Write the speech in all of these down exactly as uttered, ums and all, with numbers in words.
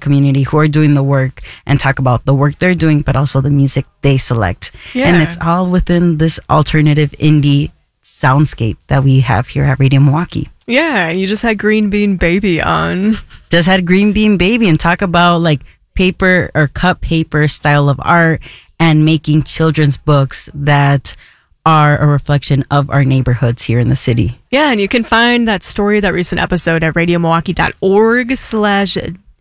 community who are doing the work and talk about the work they're doing, but also the music they select. Yeah. And it's all within this alternative indie soundscape that we have here at Radio Milwaukee. Yeah, you just had Green Bean Baby on. Just had Green Bean Baby and talk about like paper or cut paper style of art and making children's books that are a reflection of our neighborhoods here in the city. Yeah, and you can find that story, that recent episode at radiomilwaukee.org slash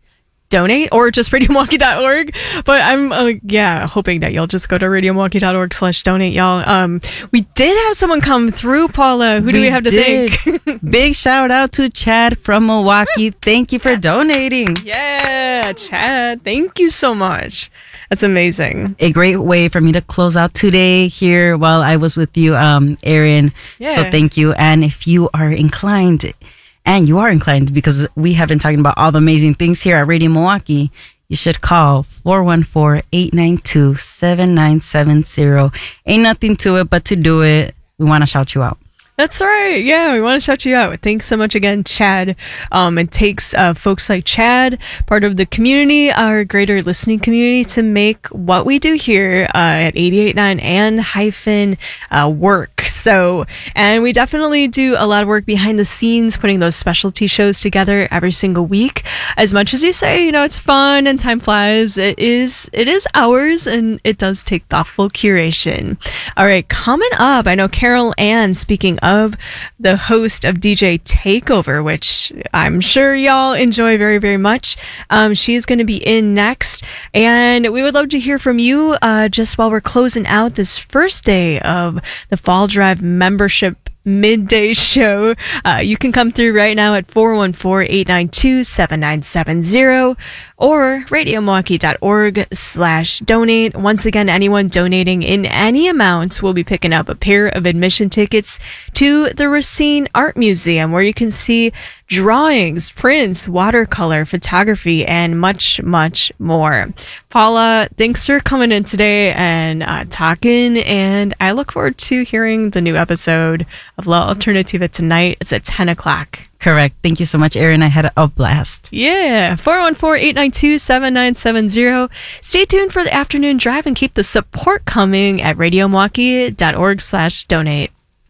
donate or just radiomilwaukee dot org. But I'm, uh, yeah, hoping that you'll just go to radiomilwaukee.org slash donate, y'all. Um, we did have someone come through, Paula. Who do we, we have to did. thank? Big shout out to Chad from Milwaukee. Thank you for yes. donating. Yeah, Chad. Thank you so much. That's amazing. A great way for me to close out today here while I was with you, um, Erin. Yeah. So thank you. And if you are inclined, and you are inclined because we have been talking about all the amazing things here at Radio Milwaukee, you should call four one four, eight nine two, seven nine seven zero. Ain't nothing to it but to do it. We want to shout you out. That's right. Yeah, we want to shout you out. Thanks so much again, Chad. Um, it takes uh, folks like Chad, part of the community, our greater listening community, to make what we do here uh, at eighty-eight point nine and hyphen uh, work. So, and we definitely do a lot of work behind the scenes, putting those specialty shows together every single week. As much as you say, you know, it's fun and time flies, it is, it is ours, and it does take thoughtful curation. All right, coming up, I know Carol Ann, speaking of the host of D J Takeover, which I'm sure y'all enjoy very, very much. Um, she's going to be in next, and we would love to hear from you uh, just while we're closing out this first day of the Fall Drive membership midday show. Uh, you can come through right now at four one four, eight nine two, seven nine seven zero or radiomilwaukee.org slash donate. Once again, anyone donating in any amount will be picking up a pair of admission tickets to the Racine Art Museum, where you can see drawings, prints, watercolor, photography, and much, much more. Paula, thanks for coming in today and uh, talking, and I look forward to hearing the new episode of La Alternativa tonight. It's at ten o'clock. Correct. Thank you so much, Erin. I had a blast. Yeah. four one four, eight nine two, seven nine seven zero. Stay tuned for the afternoon drive and keep the support coming at radiomilwaukee.org slash donate.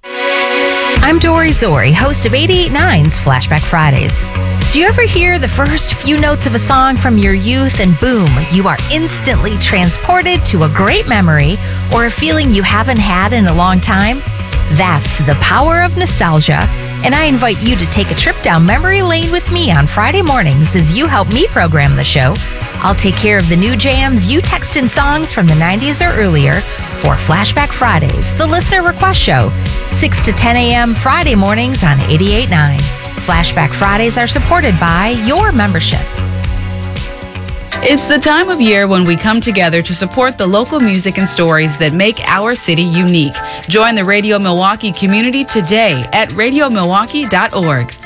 I'm Dory Zori, host of eighty-eight point nine's Flashback Fridays. Do you ever hear the first few notes of a song from your youth and boom, you are instantly transported to a great memory or a feeling you haven't had in a long time? That's the power of nostalgia, and I invite you to take a trip down memory lane with me on Friday mornings as you help me program the show. I'll take care of the new jams you text in songs from the nineties or earlier for Flashback Fridays, the listener request show, six to ten a.m. Friday mornings on eighty-eight point nine. Flashback Fridays are supported by your membership. It's the time of year when we come together to support the local music and stories that make our city unique. Join the Radio Milwaukee community today at radio milwaukee dot org.